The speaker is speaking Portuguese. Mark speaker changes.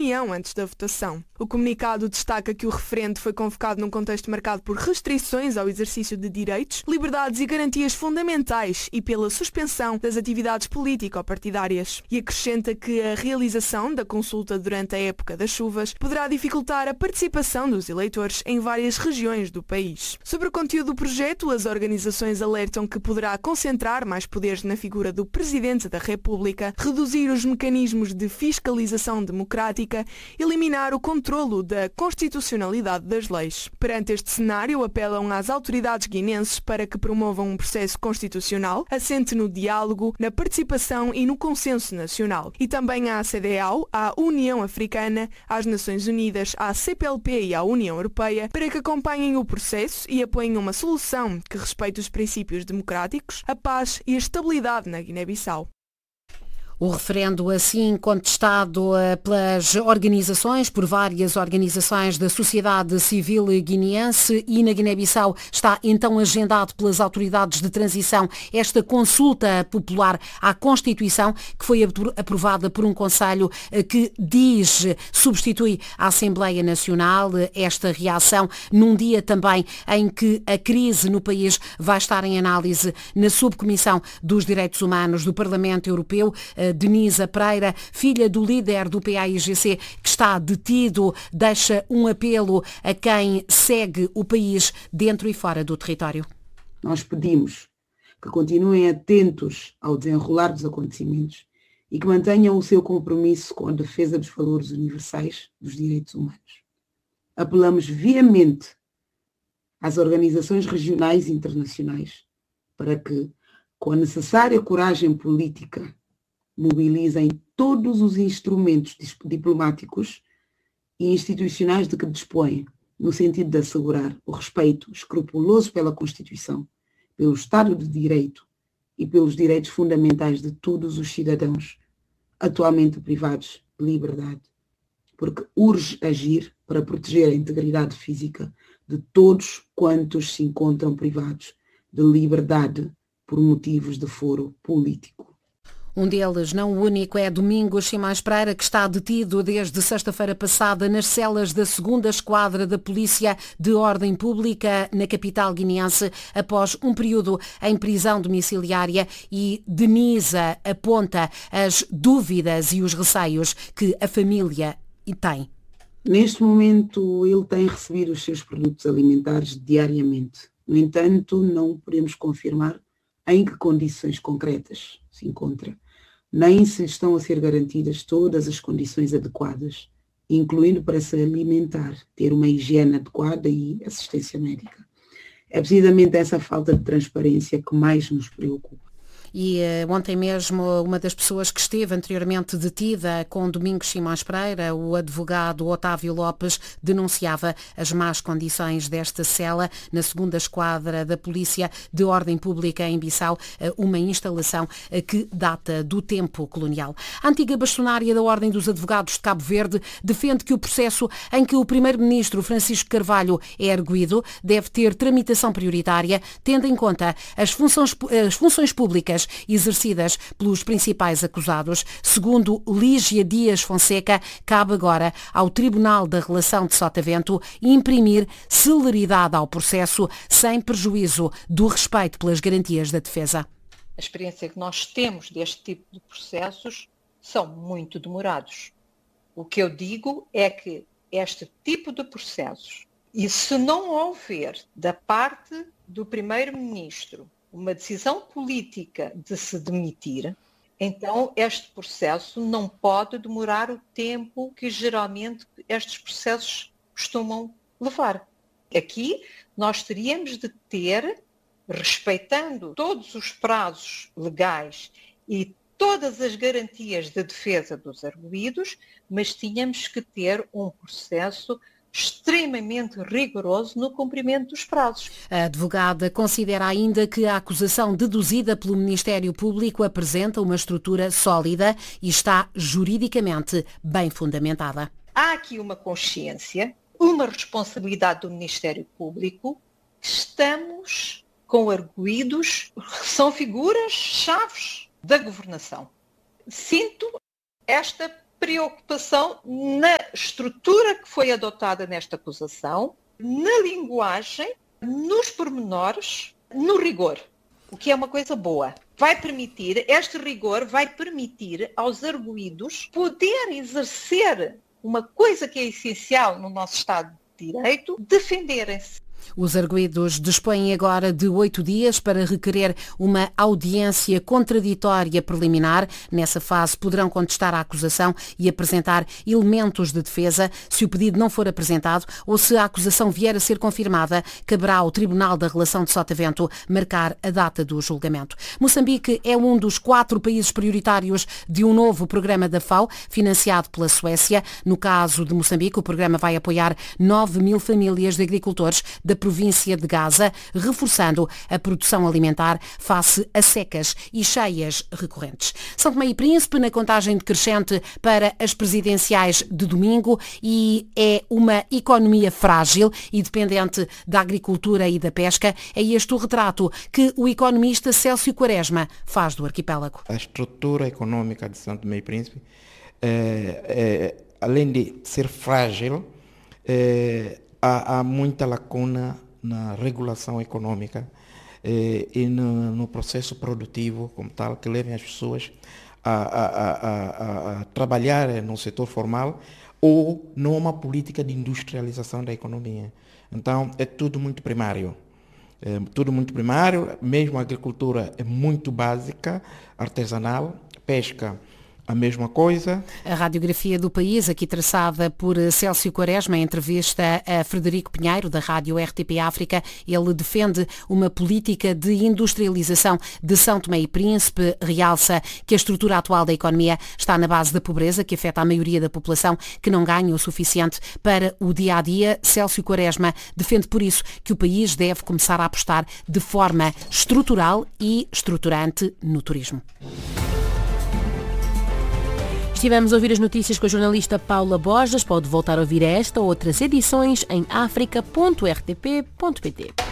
Speaker 1: reunião antes da votação. O comunicado destaca que o referendo foi convocado num contexto marcado por restrições ao exercício de direitos, liberdades e garantias fundamentais e pela suspensão das atividades político-partidárias. E acrescenta que a realização da consulta durante a época das chuvas poderá dificultar a participação dos eleitores em várias regiões do país. Sobre o conteúdo do projeto, as organizações alertam que poderá concentrar mais poderes na figura do Presidente da República, reduzir os mecanismos de fiscalização democrática, eliminar o controlo da constitucionalidade das leis. Perante este cenário, apelam às autoridades guinenses para que promovam um processo constitucional assente no diálogo, na participação e no consenso nacional. E também à CEDEAO, à União Africana, às Nações Unidas, à CPLP e à União Europeia para que acompanhem o processo e apoiem uma solução que respeite os princípios democráticos, a paz e a estabilidade na Guiné-Bissau.
Speaker 2: O referendo assim contestado pelas organizações, por várias organizações da sociedade civil guineense, e na Guiné-Bissau está então agendado pelas autoridades de transição esta consulta popular à Constituição, que foi aprovada por um Conselho que substitui a Assembleia Nacional. Esta reação num dia também em que a crise no país vai estar em análise na Subcomissão dos Direitos Humanos do Parlamento Europeu. Denisa Pereira, filha do líder do PAIGC que está detido, deixa um apelo a quem segue o país dentro e fora do território.
Speaker 3: Nós pedimos que continuem atentos ao desenrolar dos acontecimentos e que mantenham o seu compromisso com a defesa dos valores universais dos direitos humanos. Apelamos viamente às organizações regionais e internacionais para que, com a necessária coragem política, mobilizem todos os instrumentos diplomáticos e institucionais de que dispõem, no sentido de assegurar o respeito escrupuloso pela Constituição, pelo Estado de Direito e pelos direitos fundamentais de todos os cidadãos, atualmente privados de liberdade, porque urge agir para proteger a integridade física de todos quantos se encontram privados de liberdade por motivos de foro político.
Speaker 2: Um deles, não o único, é Domingos Simões Pereira, que está detido desde sexta-feira passada nas celas da 2ª Esquadra da Polícia de Ordem Pública na capital guineense, após um período em prisão domiciliária, e Denisa aponta as dúvidas e os receios que a família tem.
Speaker 3: Neste momento, ele tem recebido os seus produtos alimentares diariamente. No entanto, não podemos confirmar em que condições concretas se encontra, nem se estão a ser garantidas todas as condições adequadas, incluindo para se alimentar, ter uma higiene adequada e assistência médica. É precisamente essa falta de transparência que mais nos preocupa.
Speaker 2: E ontem mesmo uma das pessoas que esteve anteriormente detida com Domingos Simões Pereira, o advogado Otávio Lopes, denunciava as más condições desta cela na 2ª Esquadra da Polícia de Ordem Pública em Bissau, uma instalação que data do tempo colonial. A antiga bastonária da Ordem dos Advogados de Cabo Verde defende que o processo em que o primeiro-ministro Francisco Carvalho é arguido deve ter tramitação prioritária, tendo em conta as funções públicas exercidas pelos principais acusados. Segundo Lígia Dias Fonseca, cabe agora ao Tribunal da Relação de Sotavento imprimir celeridade ao processo, sem prejuízo do respeito pelas garantias da defesa.
Speaker 4: A experiência que nós temos deste tipo de processos são muito demorados. O que eu digo é que este tipo de processos, e se não houver da parte do Primeiro-Ministro uma decisão política de se demitir, então este processo não pode demorar o tempo que geralmente estes processos costumam levar. Aqui nós teríamos de ter, respeitando todos os prazos legais e todas as garantias de defesa dos arguidos, mas tínhamos que ter um processo extremamente rigoroso no cumprimento dos prazos.
Speaker 2: A advogada considera ainda que a acusação deduzida pelo Ministério Público apresenta uma estrutura sólida e está juridicamente bem fundamentada.
Speaker 4: Há aqui uma consciência, uma responsabilidade do Ministério Público. Estamos com arguidos que são figuras-chave da governação. Sinto esta preocupação na estrutura que foi adotada nesta acusação, na linguagem, nos pormenores, no rigor, o que é uma coisa boa. Este rigor vai permitir aos arguidos poder exercer uma coisa que é essencial no nosso Estado de Direito, defenderem-se.
Speaker 2: Os arguidos dispõem agora de 8 dias para requerer uma audiência contraditória preliminar. Nessa fase poderão contestar a acusação e apresentar elementos de defesa. Se o pedido não for apresentado ou se a acusação vier a ser confirmada, caberá ao Tribunal da Relação de Sotavento marcar a data do julgamento. Moçambique é um dos 4 países prioritários de um novo programa da FAO, financiado pela Suécia. No caso de Moçambique, o programa vai apoiar 9.000 famílias de agricultores da província de Gaza, reforçando a produção alimentar face a secas e cheias recorrentes. São Tomé e Príncipe na contagem decrescente para as presidenciais de domingo e é uma economia frágil e dependente da agricultura e da pesca. É este o retrato que o economista Célcio Quaresma faz do arquipélago.
Speaker 5: A estrutura econômica de São Tomé e Príncipe, além de ser frágil, há muita lacuna na regulação econômica e no processo produtivo como tal, que levem as pessoas a trabalhar no setor formal ou numa política de industrialização da economia. Então, é tudo muito primário. Mesmo a agricultura é muito básica, artesanal, pesca, a mesma coisa.
Speaker 2: A radiografia do país, aqui traçada por Célcio Quaresma, em entrevista a Frederico Pinheiro, da Rádio RTP África. Ele defende uma política de industrialização de São Tomé e Príncipe, realça que a estrutura atual da economia está na base da pobreza, que afeta a maioria da população, que não ganha o suficiente para o dia-a-dia. Célcio Quaresma defende por isso que o país deve começar a apostar de forma estrutural e estruturante no turismo.
Speaker 6: Estivemos a ouvir as notícias com a jornalista Paula Borges. Pode voltar a ouvir esta ou outras edições em africa.rtp.pt.